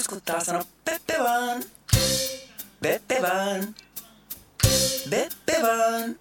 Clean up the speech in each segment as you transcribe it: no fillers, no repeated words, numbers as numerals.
ascoltassero Peppe Van. Peppe Van. Peppe Van.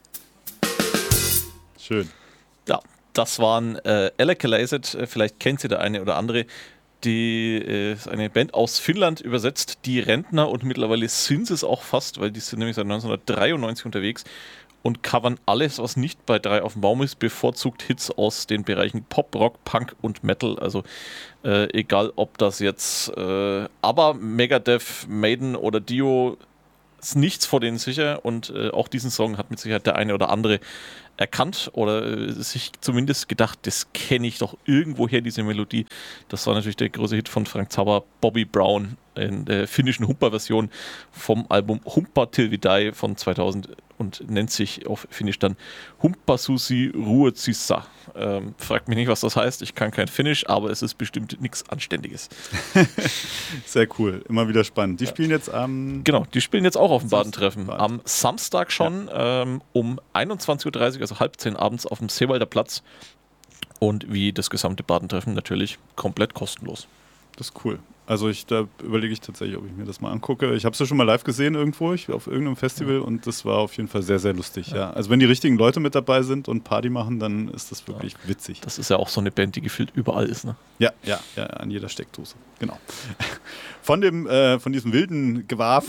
Schön. Ja, das waren Alakalyzed, vielleicht kennt sie der eine oder andere. Die ist eine Band aus Finnland, übersetzt die Rentner, und mittlerweile sind sie es auch fast, weil die sind nämlich seit 1993 unterwegs und covern alles, was nicht bei 3 auf dem Baum ist, bevorzugt Hits aus den Bereichen Pop, Rock, Punk und Metal. Also egal, ob das jetzt ABBA, Megadeth, Maiden oder Dio, ist nichts vor denen sicher, und auch diesen Song hat mit Sicherheit der eine oder andere erkannt oder sich zumindest gedacht, das kenne ich doch irgendwoher, diese Melodie. Das war natürlich der große Hit von Frank Zappa, Bobby Brown, in der finnischen Humpa-Version vom Album Humpa Till We Die von 2000 und nennt sich auf Finnisch dann Humpasusi Ruotsissa. Fragt mich nicht, was das heißt, ich kann kein Finnisch, aber es ist bestimmt nichts Anständiges. Sehr cool, immer wieder spannend. Die spielen jetzt am... Genau, die spielen jetzt auch auf dem Badentreffen. Am Samstag schon um 21.30 Uhr, also 9:30 abends auf dem Seewalder Platz. Und wie das gesamte Badentreffen natürlich komplett kostenlos. Das ist cool. Also da überlege ich tatsächlich, ob ich mir das mal angucke. Ich habe es ja schon mal live gesehen irgendwo, auf irgendeinem Festival, und das war auf jeden Fall sehr, sehr lustig. Ja. Also wenn die richtigen Leute mit dabei sind und Party machen, dann ist das wirklich witzig. Das ist ja auch so eine Band, die gefühlt überall ist, ne? Ja, an jeder Steckdose. Genau. Von diesem wilden Gewarf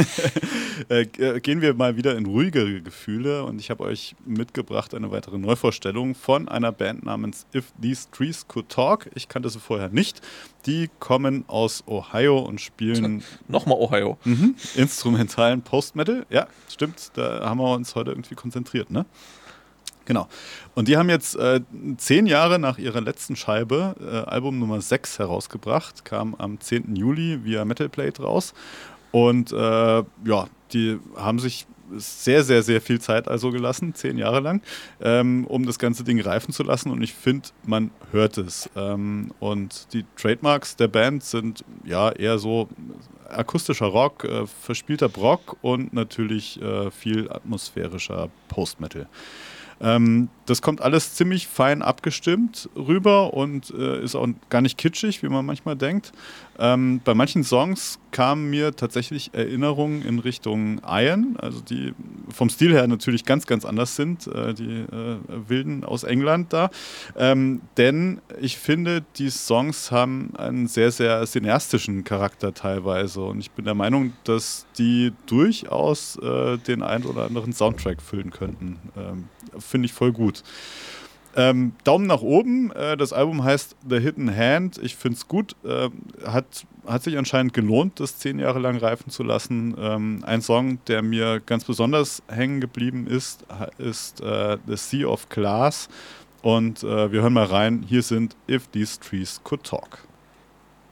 gehen wir mal wieder in ruhigere Gefühle, und ich habe euch mitgebracht eine weitere Neuvorstellung von einer Band namens If These Trees Could Talk. Ich kannte sie vorher nicht. Die kommen aus Ohio und spielen nochmal Ohio. Instrumentalen Post-Metal. Ja, stimmt. Da haben wir uns heute irgendwie konzentriert, ne? Genau. Und die haben jetzt 10 Jahre nach ihrer letzten Scheibe Album Nummer 6 herausgebracht, kam am 10. Juli via Metal Blade raus. Und die haben sich sehr, sehr, sehr viel Zeit also gelassen, 10 Jahre lang, um das ganze Ding reifen zu lassen. Und ich finde, man hört es. Und die Trademarks der Band sind ja eher so akustischer Rock, verspielter Brock und natürlich viel atmosphärischer Post-Metal. Das kommt alles ziemlich fein abgestimmt rüber und ist auch gar nicht kitschig, wie man manchmal denkt. Bei manchen Songs kamen mir tatsächlich Erinnerungen in Richtung Iron, also die vom Stil her natürlich ganz, ganz anders sind, die Wilden aus England da. Denn ich finde, die Songs haben einen sehr, sehr cineastischen Charakter teilweise, und ich bin der Meinung, dass die durchaus den einen oder anderen Soundtrack füllen könnten. Finde ich voll gut. Daumen nach oben. Das Album heißt The Hidden Hand. Ich finde es gut. Hat sich anscheinend gelohnt, das 10 Jahre lang reifen zu lassen. Ein Song, der mir ganz besonders hängen geblieben ist The Sea of Glass. Und wir hören mal rein. Hier sind If These Trees Could Talk.